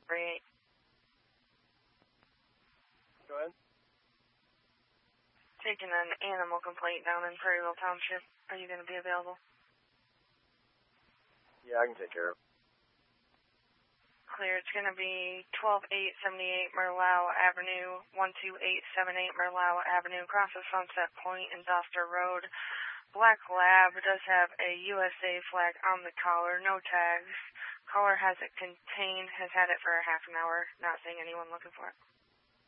38. Go ahead. Taking an animal complaint down in Prairieville Township. Are you going to be available? Yeah, I can take care of it. Clear. It's going to be 12878 Merlau Avenue, 12878 Merlau Avenue, across the Sunset Point and Doster Road. Black Lab does have a USA flag on the collar, no tags. Caller has it contained, has had it for a half an hour, not seeing anyone looking for it.